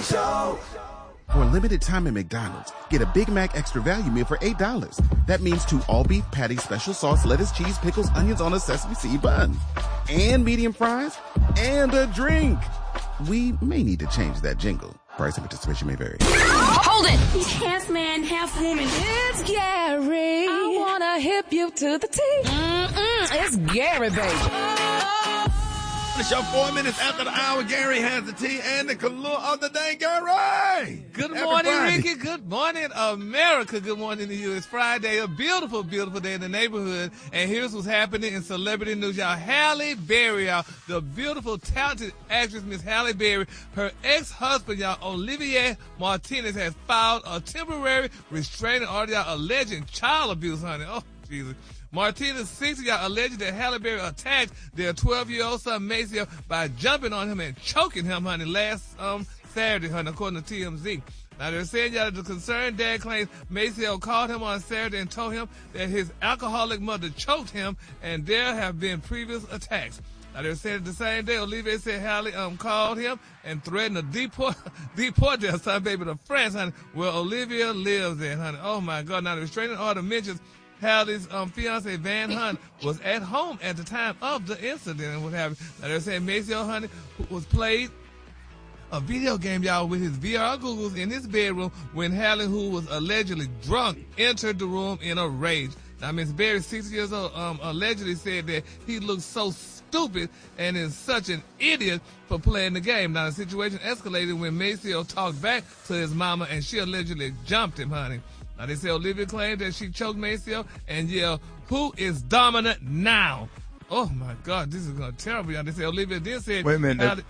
Show. For a limited time at McDonald's, get a Big Mac Extra Value Meal for $8. That means 2 all-beef patties, special sauce, lettuce, cheese, pickles, onions on a sesame seed bun. And medium fries. And a drink. We may need to change that jingle. Price and participation may vary. Hold it! He's half man, half woman. It's Gary. I wanna hip you to the T. It's Gary, baby. The show 4 minutes after the hour. Gary has the tea and the color of the day. Gary! Good Happy morning, Friday. Ricky. Good morning, America. Good morning to you. It's Friday, a beautiful, beautiful day in the neighborhood. And here's what's happening in celebrity news, y'all. Halle Berry, y'all, the beautiful, talented actress, Miss Halle Berry, her ex-husband, y'all, Olivier Martinez, has filed a temporary restraining order, y'all, alleging child abuse, honey. Oh, Jesus. Martinez, 60, y'all, alleged that Halle Berry attacked their 12-year-old son, Maceo, by jumping on him and choking him, honey, last Saturday, honey, according to TMZ. Now, they're saying, y'all, that the concerned dad claims Maceo called him on Saturday and told him that his alcoholic mother choked him, and there have been previous attacks. Now, they're saying the same day, Olivier said Halle called him and threatened to deport their son, baby, to France, honey, where Olivia lives at, honey. Oh, my God. Now, the restraining order mentions Halle's fiance, Van Hunt, was at home at the time of the incident and what have you. Now, they're saying Maceo, honey, was played a video game, y'all, with his VR goggles in his bedroom when Halle, who was allegedly drunk, entered the room in a rage. Now, Miss Berry, 60 years old, allegedly said that he looked so stupid and is such an idiot for playing the game. Now, the situation escalated when Maceo talked back to his mama, and she allegedly jumped him, honey. Now, they say Olivia claimed that she choked Maceo and yelled, "Who is dominant now?" Oh, my God, this is going to terrible, y'all. They say Olivia then said... Wait a minute,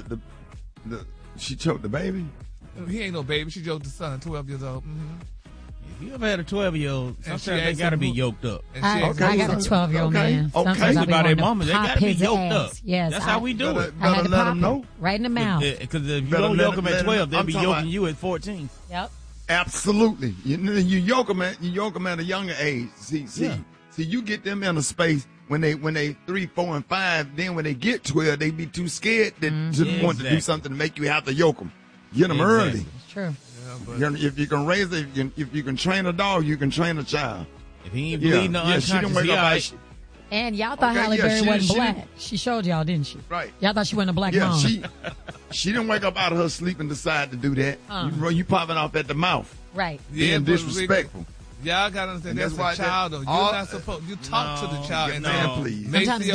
she choked the baby? He ain't no baby. She choked the son, 12 years old. Mm-hmm. If you ever had a 12-year-old, sometimes they got to be yoked up. I got a 12-year-old man. Okay. About their mama, they got to be yoked up. Yes, that's how we do it. I had to let pop them know. Right in the mouth. Because if you don't yoke them at 12, they'll be yoking you at 14. Yep. Absolutely. You yoke them at a younger age. See, you get them in a space when they 3, 4, and 5. Then when they get 12, they be too scared to want to do something to make you have to yoke them. Get them early. It's true. Yeah, if you can raise it, if you can train a dog, you can train a child. If he ain't bleeding unconscious, and y'all thought Halle Berry wasn't black. She showed y'all, didn't she? Right. Y'all thought she wasn't a black mom. She didn't wake up out of her sleep and decide to do that. You popping off at the mouth. Right. Being disrespectful. Y'all got to understand, that's a child, though. You're not supposed, you talk to the child. Man, please. Sometimes